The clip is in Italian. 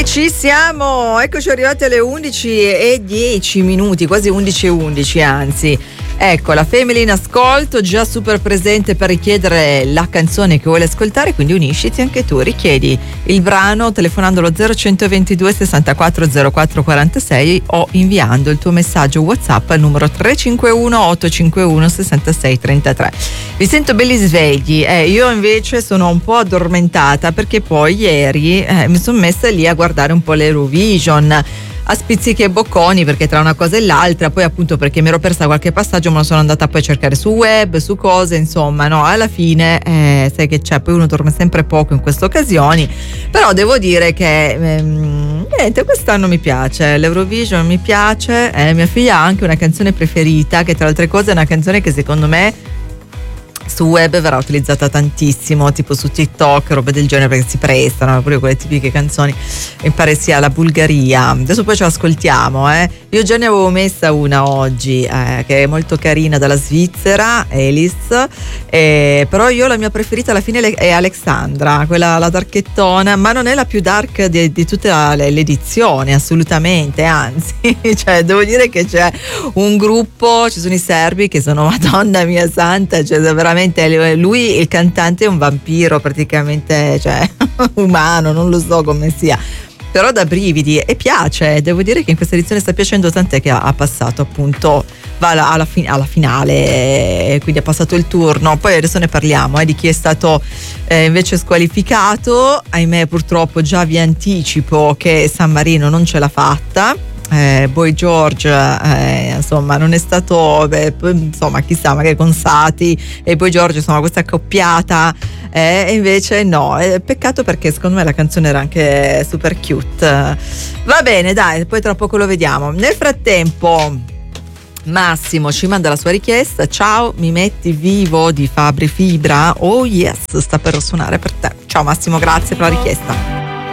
Ci siamo, eccoci arrivati alle 11:10, quasi 11:11 anzi. Ecco, la Family in ascolto, già super presente per richiedere la canzone che vuole ascoltare, quindi unisciti anche tu, richiedi il brano telefonando allo 0122 64 04 46 o inviando il tuo messaggio WhatsApp al numero 351 851 66 33. Vi sento belli svegli, io invece sono un po' addormentata perché poi ieri mi sono messa lì a guardare un po' l'Eurovision a spizzichi e bocconi, perché tra una cosa e l'altra, poi appunto perché mi ero persa qualche passaggio me lo sono andata poi a cercare su web, su cose, insomma, no, alla fine sai che c'è, poi uno dorme sempre poco in queste occasioni, però devo dire che niente, quest'anno mi piace, l'Eurovision mi piace, mia figlia ha anche una canzone preferita, che tra le altre cose è una canzone che secondo me su web verrà utilizzata tantissimo, tipo su TikTok, robe del genere, perché si prestano pure quelle tipiche canzoni, mi pare sia la Bulgaria. Adesso poi ce l'ascoltiamo, Io già ne avevo messa una oggi che è molto carina, dalla Svizzera, Elis, però io la mia preferita alla fine è Alexandra, quella, la darkettona, ma non è la più dark di tutta l'edizione, assolutamente, anzi cioè devo dire che c'è un gruppo, ci sono i serbi che sono, madonna mia santa, cioè veramente lui il cantante è un vampiro praticamente, cioè umano, non lo so come sia, però da brividi, e piace, devo dire che in questa edizione sta piacendo, tant'è che ha passato appunto, va alla finale, quindi ha passato il turno. Poi adesso ne parliamo di chi è stato invece squalificato. Ahimè, purtroppo già vi anticipo che San Marino non ce l'ha fatta. Boy George insomma non è stato, insomma chissà, magari con Sati e Boy George, insomma questa accoppiata, e invece no, peccato, perché secondo me la canzone era anche super cute. Va bene, dai, poi tra poco lo vediamo. Nel frattempo Massimo ci manda la sua richiesta. Ciao, mi metti vivo di Fabri Fibra? Oh yes, sta per suonare per te. Ciao Massimo, grazie per la richiesta.